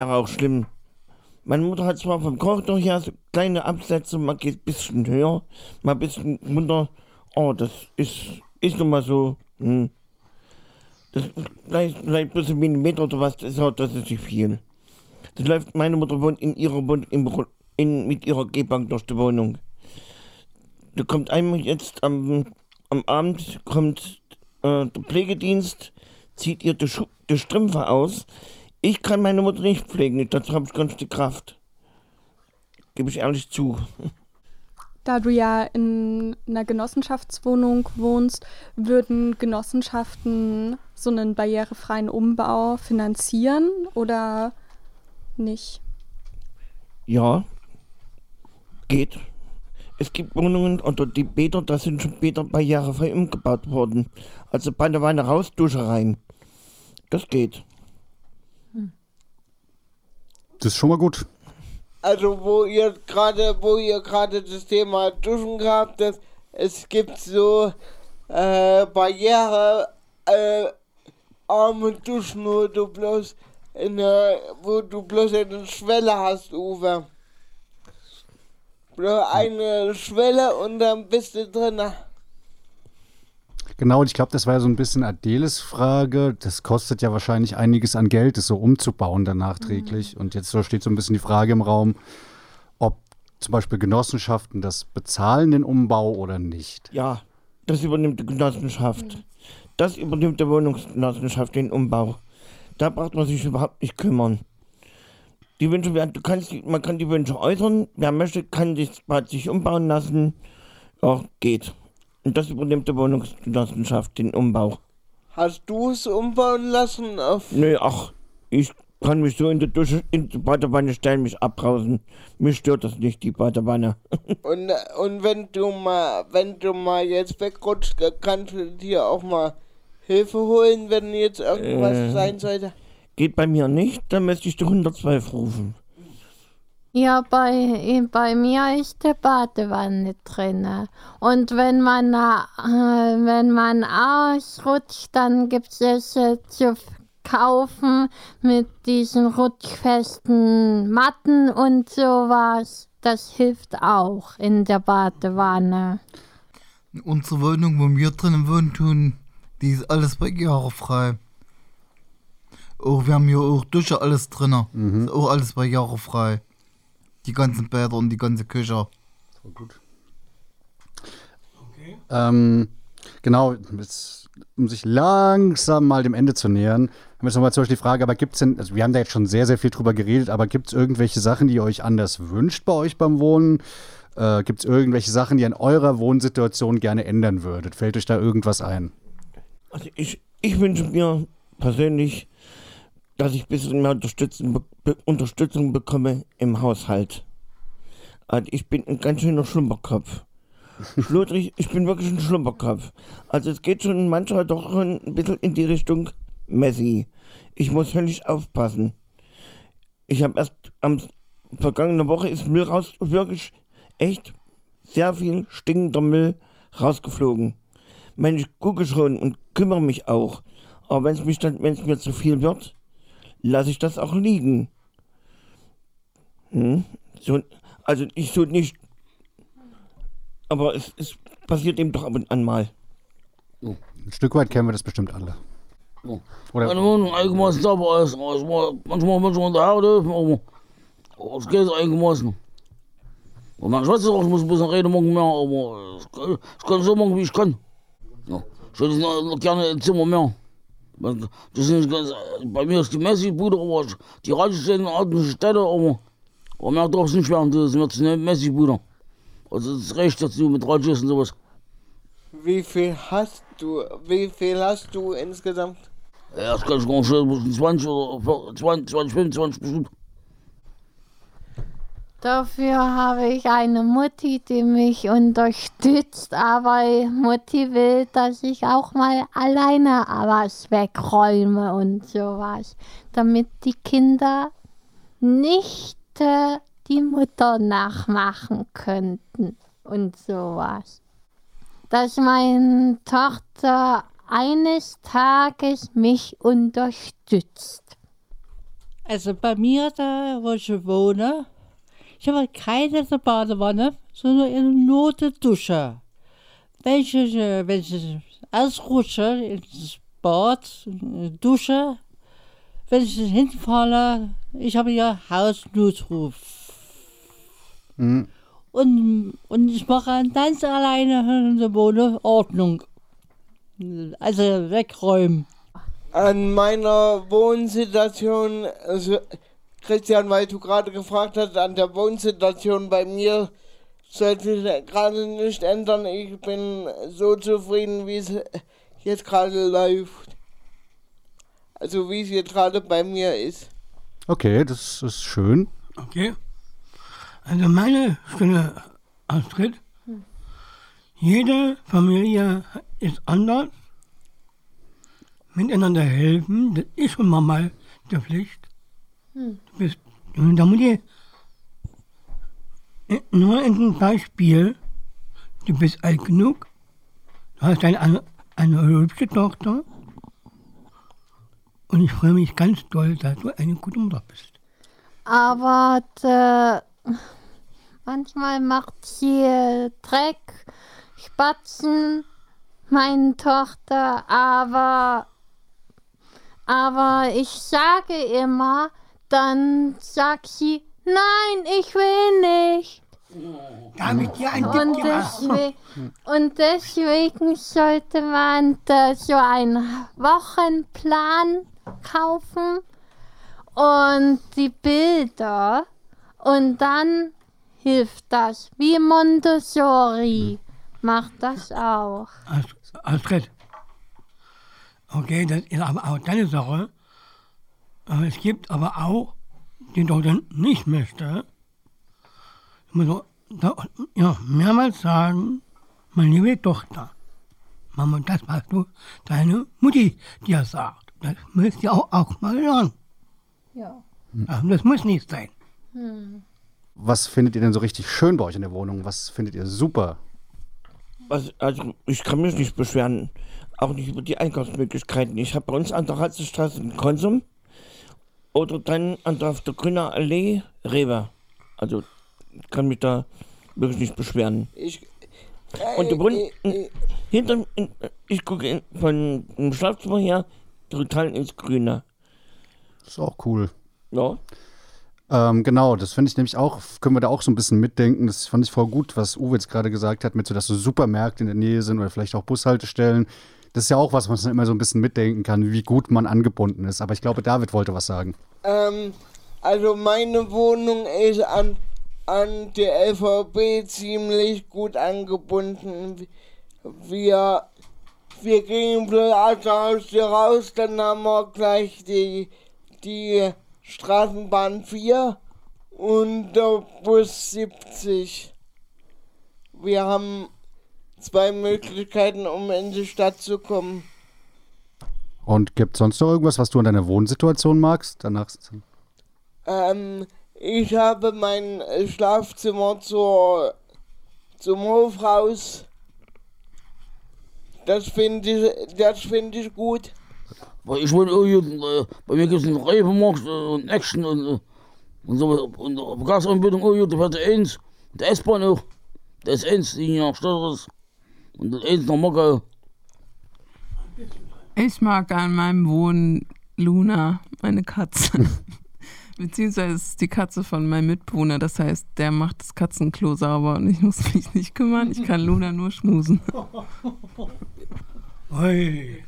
Aber auch schlimm. Meine Mutter hat zwar vom Korridor her so kleine Absätze, mal geht ein bisschen höher, mal ein bisschen runter. Oh, das ist nun mal so. Das ist vielleicht bloß ein Millimeter oder was, das ist nicht viel. Das läuft, meine Mutter wohnt in ihrer mit ihrer Gehbank durch die Wohnung. Da kommt einmal jetzt am Abend kommt der Pflegedienst, zieht ihr die Strümpfe aus. Ich kann meine Mutter nicht pflegen, dazu habe ich ganz die Kraft. Gebe ich ehrlich zu. Da du ja in einer Genossenschaftswohnung wohnst, würden Genossenschaften so einen barrierefreien Umbau finanzieren oder nicht? Ja, geht. Es gibt Wohnungen oder die Bäder, da sind schon Bäder barrierefrei umgebaut worden. Also Badewanne raus, Dusche rein. Das geht. Das ist schon mal gut. Also wo ihr gerade das Thema Duschen gehabt habt, es gibt so barrierearme Duschen, wo du bloß eine Schwelle hast, Uwe. Bloß eine Schwelle und dann bist du drin. Genau, und ich glaube, das war ja so ein bisschen Adeles Frage. Das kostet ja wahrscheinlich einiges an Geld, das so umzubauen dann nachträglich. Und jetzt steht so ein bisschen die Frage im Raum, ob zum Beispiel Genossenschaften das bezahlen, den Umbau oder nicht. Ja, das übernimmt die Genossenschaft. Das übernimmt die Wohnungsgenossenschaft, den Umbau. Da braucht man sich überhaupt nicht kümmern. Die Wünsche werden, man kann die Wünsche äußern. Wer möchte, kann das Bad sich umbauen lassen. Ja, geht. Und das übernimmt die Wohnungsgenossenschaft, den Umbau. Hast du es umbauen lassen? Nö, ach, ich kann mich so in der Dusche, in die Badewanne stellen, mich abbrausen. Mich stört das nicht, die Badewanne. Und wenn du mal jetzt wegrutscht, kannst du dir auch mal Hilfe holen, wenn jetzt irgendwas sein sollte? Geht bei mir nicht, dann müsste ich die 112 rufen. Ja, bei mir ist die Badewanne drin. Und wenn man ausrutscht, dann gibt es welche zu kaufen mit diesen rutschfesten Matten und sowas. Das hilft auch in der Badewanne. Unsere Wohnung, wo wir drinnen wohnen, die ist alles barrierefrei. Oh, wir haben hier auch Dusche, alles drin. Ist auch alles barrierefrei. Die ganzen Bäder und die ganze Küche. Voll gut. Okay. Genau, jetzt, um sich langsam mal dem Ende zu nähern, haben wir jetzt nochmal zum Beispiel die Frage, aber gibt es denn, also wir haben da jetzt schon sehr, sehr viel drüber geredet, aber gibt es irgendwelche Sachen, die ihr euch anders wünscht bei euch beim Wohnen? Gibt es irgendwelche Sachen, die ihr in eurer Wohnsituation gerne ändern würdet? Fällt euch da irgendwas ein? Also ich wünsche mir persönlich, dass ich ein bisschen mehr Unterstützung bekomme im Haushalt. Also ich bin ein ganz schöner Schlumperkopf. Schludrig, ich bin wirklich ein Schlumperkopf. Also es geht schon manchmal doch schon ein bisschen in die Richtung Messi. Ich muss höllisch aufpassen. Ich habe erst vergangene Woche ist Müll raus, wirklich echt sehr viel stinkender Müll rausgeflogen. Ich gucke schon und kümmere mich auch. Aber wenn es mir zu viel wird, lasse ich das auch liegen. Also ich so nicht. Aber es passiert eben doch ab und an mal. Ein Stück weit kennen wir das bestimmt alle. Oder? Meine Wohnung einigermaßen sauber ist. Manchmal der Haut helfen, aber es geht einigermaßen. Und meine Schwester sagt, ich muss ein bisschen reden morgen mehr, aber ich kann so machen, wie ich kann. Ja. Ich hätte noch gerne ein Zimmer mehr. Das ist ganz, bei mir ist die Messi-Bude, aber die Radiostellen hat eine Stelle, aber mehr darf es nicht werden, das wird eine Messi-Bude. Also das reicht dazu mit Radios und sowas. Wie viel hast du insgesamt? Ja, das kann ich gar nicht sagen, 20 oder 20, 25 bestimmt. Dafür habe ich eine Mutti, die mich unterstützt, aber Mutti will, dass ich auch mal alleine was wegräume und sowas, damit die Kinder nicht die Mutter nachmachen könnten und sowas. Dass meine Tochter eines Tages mich unterstützt. Also bei mir, da wo ich wohne, ich habe keine Badewanne, sondern eine Notdusche. Wenn ich ausrutsche ins Bad, dusche, wenn ich hinfalle, ich habe ja Hausnotruf. Mhm. Und ich mache ganz alleine in der Wohnung Ordnung. Also wegräumen. An meiner Wohnsituation, also Christian, weil du gerade gefragt hast, an der Wohnsituation bei mir sollte sich gerade nicht ändern. Ich bin so zufrieden, wie es jetzt gerade läuft. Also wie es jetzt gerade bei mir ist. Okay, das ist schön. Okay. Also meine Stelle, Astrid, jede Familie ist anders. Miteinander helfen, das ist schon mal die Pflicht. Da muss ich nur in einem Beispiel, du bist alt genug, du hast eine hübsche Tochter und ich freue mich ganz doll, dass du eine gute Mutter bist. Aber manchmal macht sie Dreck, Spatzen, meine Tochter, aber ich sage immer, dann sagt sie, nein, ich will nicht. Damit dir ein Und deswegen sollte man da so einen Wochenplan kaufen und die Bilder und dann hilft das. Wie Montessori macht das auch. Astrid, okay, das ist aber auch deine Sache. Aber es gibt aber auch, die doch dann nicht möchte. Ich muss mehrmals sagen, meine liebe Tochter, Mama, das, was du deine Mutti dir sagt, das müsst ihr auch mal lernen. Ja. Also das muss nicht sein. Was findet ihr denn so richtig schön bei euch in der Wohnung? Was findet ihr super? Also ich kann mich nicht beschweren, auch nicht über die Einkaufsmöglichkeiten. Ich habe bei uns an der Halsestraße einen Konsum oder dann auf der Grüner Allee Rewe. Also ich kann mich da wirklich nicht beschweren. Und der Brunnen, ich gucke von dem Schlafzimmer her total ins Grüne. Das ist auch cool. Ja. Genau, das finde ich nämlich auch, können wir da auch so ein bisschen mitdenken. Das fand ich voll gut, was Uwe jetzt gerade gesagt hat, mit so, dass so Supermärkte in der Nähe sind oder vielleicht auch Bushaltestellen. Das ist ja auch was man immer so ein bisschen mitdenken kann, wie gut man angebunden ist. Aber ich glaube, David wollte was sagen. Also meine Wohnung ist an der LVB ziemlich gut angebunden. Wir gehen bloß aus hier raus, dann haben wir gleich die Straßenbahn 4 und der Bus 70. Wir haben 2 Möglichkeiten, um in die Stadt zu kommen. Und gibt es sonst noch irgendwas, was du an deiner Wohnsituation magst? Danach. Ich habe mein Schlafzimmer zum Hofhaus. Das finde ich gut. Weil ich wohne hier, bei mir gibt es einen Rewe-Markt und Action und so. Und Verkehrsanbindung auch hier, der fährt der 1. Der S-Bahn auch. Der S1, die hier nach Stadters. Und der 1 nach Mockau. Ich mag an meinem Wohnen Luna, meine Katze. Beziehungsweise es ist die Katze von meinem Mitbewohner. Das heißt, der macht das Katzenklo sauber und ich muss mich nicht kümmern. Ich kann Luna nur schmusen. Ui.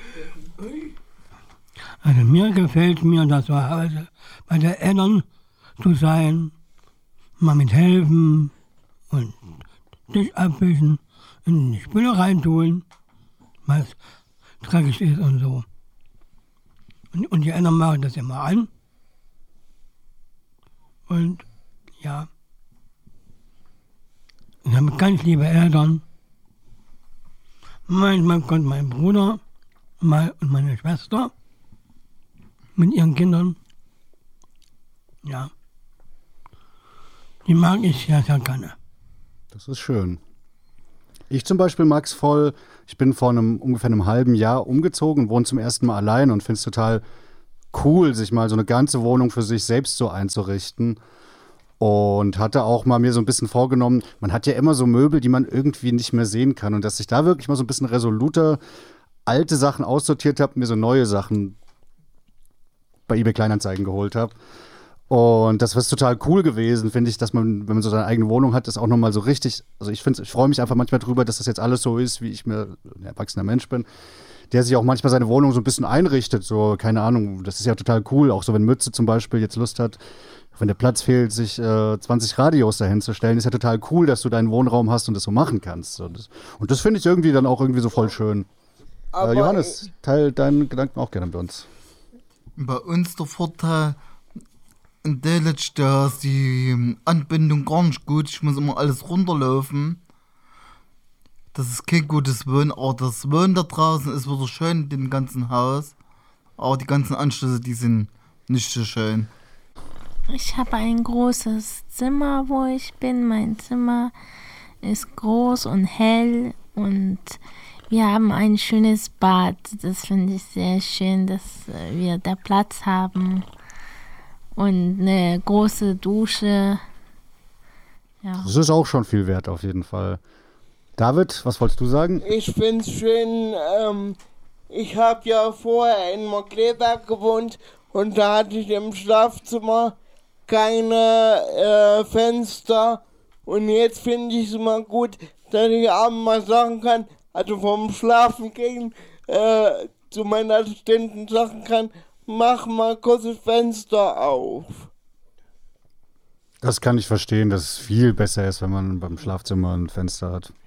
Also mir gefällt mir das bei den Eltern zu sein, mal mit helfen und Tisch abwischen, in die Spüle reintun, was dreckig ist und so. Und die Eltern machen das immer an. Und ja, ich habe ganz liebe Eltern. Manchmal kommt mein Bruder und meine Schwester mit ihren Kindern. Ja. Die mag ich sehr, sehr gerne. Das ist schön. Ich zum Beispiel mag es voll. Ich bin vor ungefähr einem halben Jahr umgezogen und wohne zum ersten Mal allein und finde es total cool, sich mal so eine ganze Wohnung für sich selbst so einzurichten. Und hatte auch mal mir so ein bisschen vorgenommen, man hat ja immer so Möbel, die man irgendwie nicht mehr sehen kann. Und dass ich da wirklich mal so ein bisschen resoluter alte Sachen aussortiert habe, mir so neue Sachen bei eBay Kleinanzeigen geholt habe. Und das ist total cool gewesen, finde ich, dass man, wenn man so seine eigene Wohnung hat, das auch nochmal so richtig, also ich freue mich einfach manchmal drüber, dass das jetzt alles so ist, wie ich mir ein erwachsener Mensch bin, der sich auch manchmal seine Wohnung so ein bisschen einrichtet, so, keine Ahnung, das ist ja total cool, auch so, wenn Mütze zum Beispiel jetzt Lust hat, wenn der Platz fehlt, sich 20 Radios dahin zu stellen, ist ja total cool, dass du deinen Wohnraum hast und das so machen kannst. So, und das finde ich irgendwie dann auch irgendwie so voll schön. Johannes, teil deinen Gedanken auch gerne mit uns. Bei uns der Vorteil, in der letzten Jahr ist die Anbindung gar nicht gut. Ich muss immer alles runterlaufen. Das ist kein gutes Wohnen, aber das Wohnen da draußen ist wieder schön in dem ganzen Haus. Aber die ganzen Anschlüsse, die sind nicht so schön. Ich habe ein großes Zimmer, wo ich bin. Mein Zimmer ist groß und hell und wir haben ein schönes Bad. Das finde ich sehr schön, dass wir da Platz haben und eine große Dusche. Ja. Das ist auch schon viel wert auf jeden Fall. David, was wolltest du sagen? Ich finde es schön, ich habe ja vorher in Markleberg gewohnt und da hatte ich im Schlafzimmer keine Fenster und jetzt finde ich es immer gut, dass ich abends mal sagen kann, also vom Schlafen gehen zu meinen Assistenten sagen kann, mach mal kurz das Fenster auf. Das kann ich verstehen, dass es viel besser ist, wenn man beim Schlafzimmer ein Fenster hat.